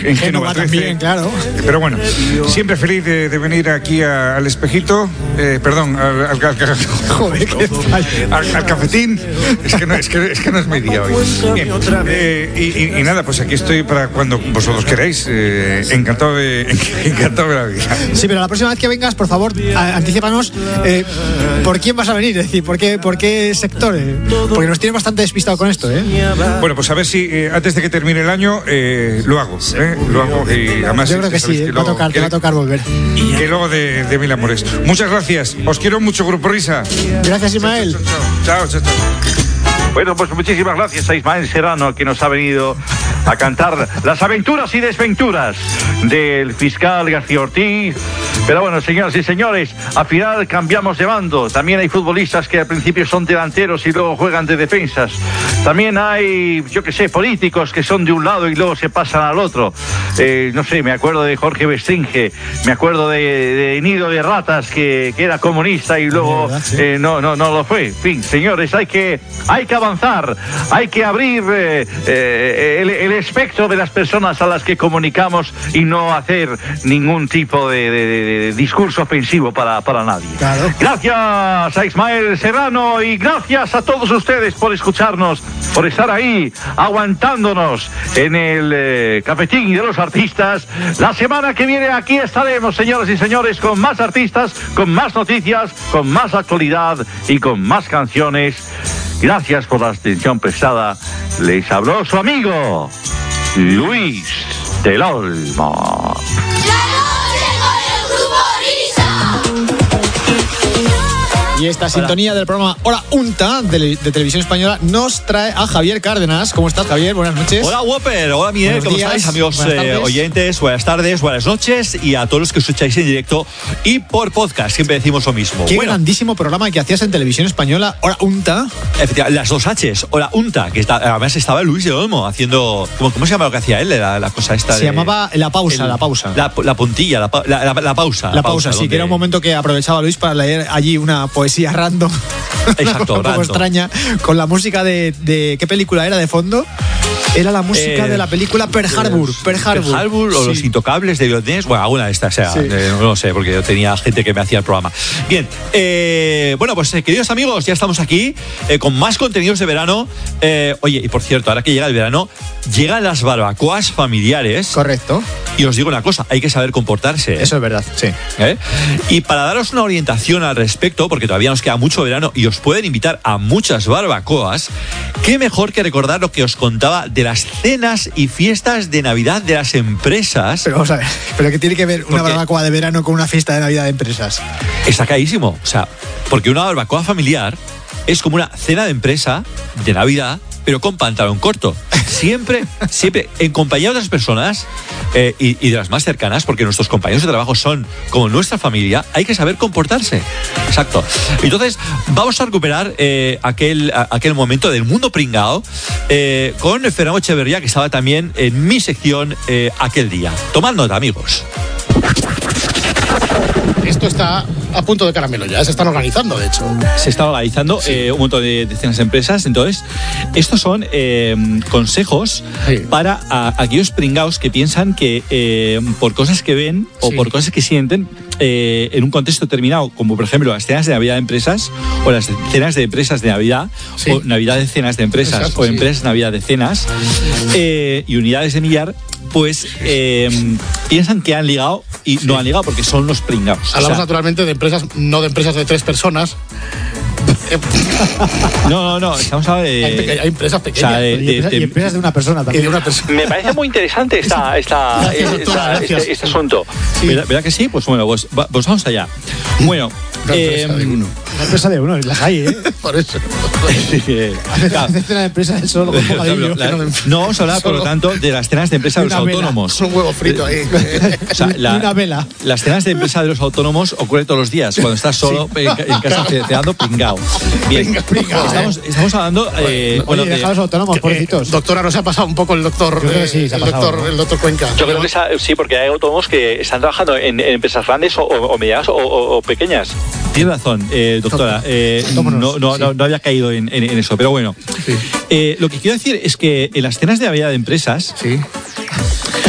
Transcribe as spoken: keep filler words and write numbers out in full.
En Génova también, claro. Pero bueno, siempre feliz de, de venir aquí a, al Espejito, eh, perdón, al, al, al, joder, al, al cafetín. Es que, no, es, que, es que no es mi día hoy. Bien, eh, y, y, y nada, pues aquí estoy para cuando vosotros queráis. Eh, encantado de encantado de la vida. Sí, pero la próxima vez que vengas, por favor, anticípanos eh, por quién vas a venir, es decir, por qué, por qué sector, eh, porque nos tiene bastante despistado con esto, ¿eh? Bueno, pues a ver si eh, antes de que termine el año eh, lo hago, ¿eh? Lo hago y además yo creo que sí, que va, a tocar, que, va a tocar volver. Que luego de, de mil amores. Muchas gracias, os quiero mucho, Grupo Risa. Gracias, Ismael. Chao, chao, chao. chao. Bueno, pues muchísimas gracias a Ismael Serrano, que nos ha venido a cantar las aventuras y desventuras del fiscal García Ortiz. Pero bueno, señoras y señores, al final cambiamos de bando. También hay futbolistas que al principio son delanteros y luego juegan de defensas. También hay, yo qué sé, políticos que son de un lado y luego se pasan al otro. Eh, no sé, me acuerdo de Jorge Bestringe, me acuerdo de, de Nido de Ratas, que, que era comunista y luego verdad, sí. eh, no, no, no lo fue. En fin, señores, hay que, hay que avanzar, hay que abrir eh, eh, el, el espectro de las personas a las que comunicamos y no hacer ningún tipo de, de, de discurso ofensivo para, para nadie. Claro. Gracias a Ismael Serrano y gracias a todos ustedes por escucharnos, por estar ahí aguantándonos en el eh, cafetín de los artistas. La semana que viene aquí estaremos, señoras y señores, con más artistas, con más noticias, con más actualidad y con más canciones. Gracias por la atención prestada. Les habló su amigo Luis del Olmo. Y esta sintonía del programa Hora Unta de, de Televisión Española nos trae a Javier Cárdenas. ¿Cómo estás, Javier? Buenas noches. Hola, Whopper. Hola, Miguel. Buenos ¿Cómo días. estáis, amigos Buenas eh, oyentes? Buenas tardes, buenas noches y a todos los que escucháis en directo y por podcast. Siempre decimos lo mismo. Qué bueno, grandísimo programa que hacías en Televisión Española, Hora Unta. Efectivamente, las dos H's. Hora Unta, que está, además estaba Luis del Olmo haciendo... ¿Cómo, cómo se llama lo que hacía él? La, la cosa esta Se de, llamaba La Pausa, el, la pausa. La, la puntilla, la, la, la, la pausa. La, la pausa, pausa sí, donde... que era un momento que aprovechaba Luis para leer allí una poesía random. Exacto. Un poco extraña, con la música de, de... ¿Qué película era de fondo? Era la música eh, de la película Pearl Harbor. Pearl Harbor, Pearl Harbor o sí. Los Intocables de Violet. Bueno, alguna de estas, o sea, sí. eh, no lo sé, porque yo tenía gente que me hacía el programa. Bien, eh, bueno, pues eh, queridos amigos, ya estamos aquí eh, con más contenidos de verano. Eh, oye, y por cierto, ahora que llega el verano, llegan las barbacoas familiares. Correcto. Y os digo una cosa, hay que saber comportarse. ¿eh? Eso es verdad, sí. ¿Eh? Y para daros una orientación al respecto, porque todavía nos queda mucho verano y os pueden invitar a muchas barbacoas, qué mejor que recordar lo que os contaba de las cenas y fiestas de Navidad de las empresas. Pero vamos a ver, ¿pero qué tiene que ver una barbacoa de verano con una fiesta de Navidad de empresas? Está carísimo, o sea, porque una barbacoa familiar es como una cena de empresa de Navidad, pero con pantalón corto. Siempre, siempre en compañía de otras personas eh, y, y de las más cercanas, porque nuestros compañeros de trabajo son como nuestra familia, hay que saber comportarse. Exacto. Entonces, vamos a recuperar eh, aquel, a, aquel momento del mundo pringao eh, con Fernando Echeverría, que estaba también en mi sección eh, aquel día. Tomad nota, amigos. Esto está a punto de caramelo ya, se están organizando, de hecho. Se está organizando sí. eh, un montón de, de cenas de empresas. Entonces, estos son eh, consejos sí. para a, aquellos pringaos que piensan que eh, por cosas que ven o sí. por cosas que sienten eh, en un contexto determinado, como por ejemplo las cenas de Navidad de empresas o las cenas de empresas de Navidad sí. o Navidad de cenas de empresas Exacto, o empresas sí. Navidad de cenas eh, y unidades de millar, pues eh, piensan que han ligado y sí. no han ligado porque son los pringados. Hablamos o sea, naturalmente de empresas, no de empresas de tres personas. No, no, no, estamos hablando de... Hay, peque- hay empresas pequeñas. O sea, de, de, y, empresas, de, y empresas de una persona también. De una persona. Me parece muy interesante esta, esta, gracias, esta, esta, este, este asunto. Sí. ¿Verdad, ¿Verdad que sí? Pues bueno, pues, pues vamos allá. Bueno... Una empresa eh, de uno. Una empresa de uno, las hay, ¿eh? Por eso. Hacer cenas de empresa de solo con bocadillo. La, no vamos a hablar, por lo tanto, de las cenas de empresa de los autónomos. Es un huevo frito ahí. O sea, la, una vela. Las cenas de empresa de los autónomos ocurren todos los días, cuando estás solo sí. en, en casa cenando pringao. Bien, Pringa, pringao, estamos, eh. estamos hablando... Eh, bueno, bueno, de, los autónomos, que, pobrecitos. Eh, doctora, ¿no se ha pasado un poco el doctor, eh, sí, el, doctor ¿no? el doctor Cuenca? Yo creo que sí, porque hay autónomos que están trabajando en, en empresas grandes o, o medianas o, o, o pequeñas. Tiene razón, eh, doctora. Eh, no, no, no, sí. no había caído en, en, en eso, pero bueno. Sí. Eh, lo que quiero decir es que en las cenas de Navidad de empresas, sí.